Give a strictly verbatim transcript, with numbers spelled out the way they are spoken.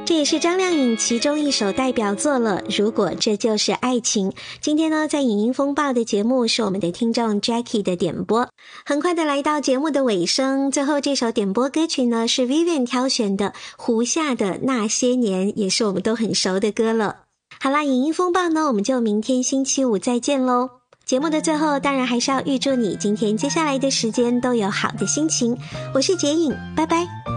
这也是张靓颖其中一首代表作了，如果这就是爱情。今天呢，在影音风暴的节目是我们的听众 Jackie 的点播。很快的来到节目的尾声，最后这首点播歌曲呢是 Vivian 挑选的胡夏的那些年，也是我们都很熟的歌了。好啦，影音风暴呢，我们就明天星期五再见咯。节目的最后当然还是要预祝你今天接下来的时间都有好的心情。我是洁颖，拜拜。